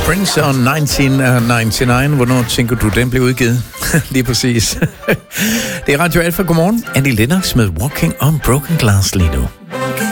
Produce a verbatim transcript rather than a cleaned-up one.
Prince on nitten ninety-nine. Hvornår tænker du, den blev udgivet? Lige præcis. Det er Radio Alpha. Godmorgen. Andy Lennox med Walking on Broken Glass lige nu.